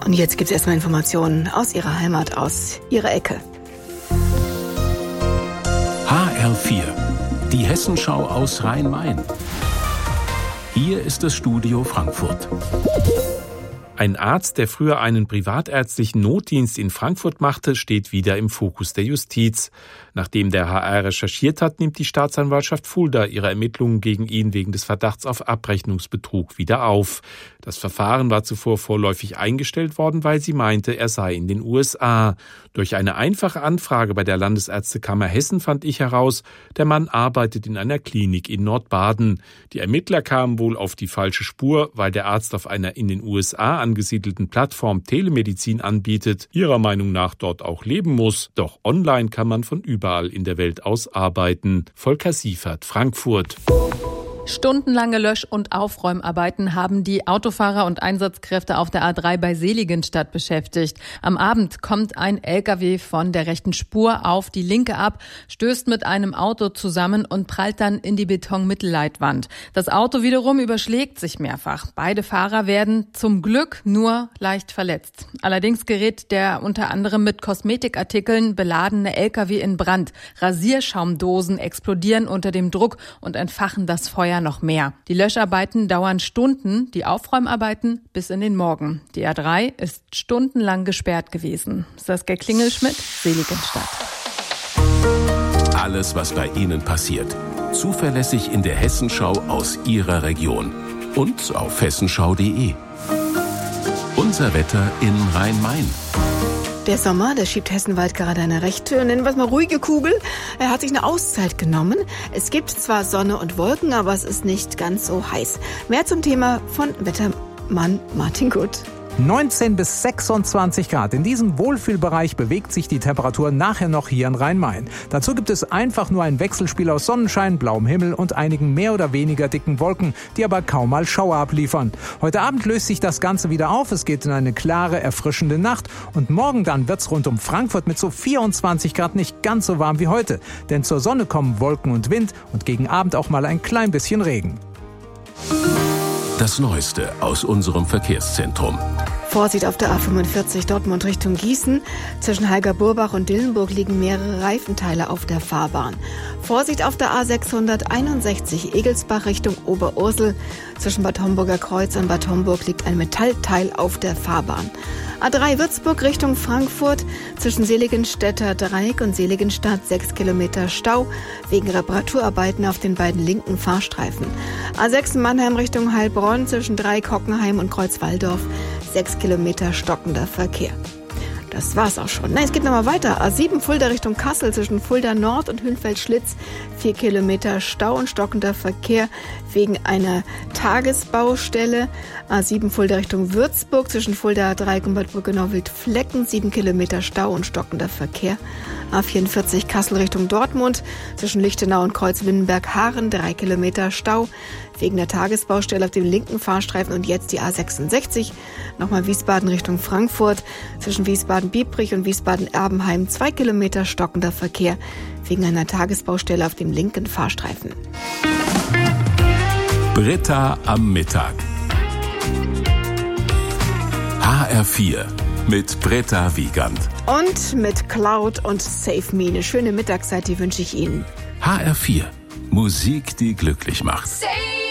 Und jetzt gibt es erstmal Informationen aus Ihrer Heimat, aus Ihrer Ecke. HR4, die Hessenschau aus Rhein-Main. Hier ist das Studio Frankfurt. Ein Arzt, der früher einen privatärztlichen Notdienst in Frankfurt machte, steht wieder im Fokus der Justiz. Nachdem der HR recherchiert hat, nimmt die Staatsanwaltschaft Fulda ihre Ermittlungen gegen ihn wegen des Verdachts auf Abrechnungsbetrug wieder auf. Das Verfahren war zuvor vorläufig eingestellt worden, weil sie meinte, er sei in den USA. Durch eine einfache Anfrage bei der Landesärztekammer Hessen fand ich heraus, der Mann arbeitet in einer Klinik in Nordbaden. Die Ermittler kamen wohl auf die falsche Spur, weil der Arzt auf einer in den USA angesiedelten Plattform Telemedizin anbietet, ihrer Meinung nach dort auch leben muss. Doch online kann man von überall in der Welt aus arbeiten. Volker Siefert, Frankfurt. Stundenlange Lösch- und Aufräumarbeiten haben die Autofahrer und Einsatzkräfte auf der A3 bei Seligenstadt beschäftigt. Am Abend kommt ein LKW von der rechten Spur auf die linke ab, stößt mit einem Auto zusammen und prallt dann in die Betonmittelleitwand. Das Auto wiederum überschlägt sich mehrfach. Beide Fahrer werden zum Glück nur leicht verletzt. Allerdings gerät der unter anderem mit Kosmetikartikeln beladene LKW in Brand. Rasierschaumdosen explodieren unter dem Druck und entfachen das Feuer noch mehr. Die Löscharbeiten dauern Stunden, die Aufräumarbeiten bis in den Morgen. Die A3 ist stundenlang gesperrt gewesen. Saskia Klingelschmidt, Seligenstadt. Alles, was bei Ihnen passiert. Zuverlässig in der Hessenschau aus Ihrer Region. Und auf hessenschau.de. Unser Wetter in Rhein-Main. Der Sommer, der schiebt Hessenwald gerade eine recht, nennen wir es mal, ruhige Kugel. Er hat sich eine Auszeit genommen. Es gibt zwar Sonne und Wolken, aber es ist nicht ganz so heiß. Mehr zum Thema von Wettermann Martin Gut. 19 bis 26 Grad. In diesem Wohlfühlbereich bewegt sich die Temperatur nachher noch hier in Rhein-Main. Dazu gibt es einfach nur ein Wechselspiel aus Sonnenschein, blauem Himmel und einigen mehr oder weniger dicken Wolken, die aber kaum mal Schauer abliefern. Heute Abend löst sich das Ganze wieder auf. Es geht in eine klare, erfrischende Nacht. Und morgen dann wird's rund um Frankfurt mit so 24 Grad nicht ganz so warm wie heute. Denn zur Sonne kommen Wolken und Wind und gegen Abend auch mal ein klein bisschen Regen. Das Neueste aus unserem Verkehrszentrum. Vorsicht auf der A45 Dortmund Richtung Gießen. Zwischen Heiger-Burbach und Dillenburg liegen mehrere Reifenteile auf der Fahrbahn. Vorsicht auf der A661 Egelsbach Richtung Oberursel. Zwischen Bad Homburger Kreuz und Bad Homburg liegt ein Metallteil auf der Fahrbahn. A3 Würzburg Richtung Frankfurt. Zwischen Seligenstädter Dreieck und Seligenstadt 6 Kilometer Stau wegen Reparaturarbeiten auf den beiden linken Fahrstreifen. A6 Mannheim Richtung Heilbronn zwischen Dreieck Hockenheim und Kreuzwalldorf 6 Kilometer stockender Verkehr. Das war's auch schon. Nein, es geht nochmal weiter. A7 Fulda Richtung Kassel zwischen Fulda Nord und Hünfeld-Schlitz 4 Kilometer Stau und stockender Verkehr wegen einer Tagesbaustelle. A7 Fulda Richtung Würzburg zwischen Fulda Dreieck und Bad Brückenau-Wildflecken 7 Kilometer Stau und stockender Verkehr. A44 Kassel Richtung Dortmund zwischen Lichtenau und Kreuz-Winnenberg-Haaren 3 Kilometer Stau wegen der Tagesbaustelle auf dem linken Fahrstreifen. Und jetzt die A66, nochmal Wiesbaden Richtung Frankfurt zwischen Wiesbaden-Biebrich und Wiesbaden-Erbenheim 2 Kilometer stockender Verkehr wegen einer Tagesbaustelle auf dem linken Fahrstreifen. Britta am Mittag. HR4 mit Britta Wiegand. Und mit Cloud und Save Me. Eine schöne Mittagszeit, die wünsche ich Ihnen. HR4. Musik, die glücklich macht. Save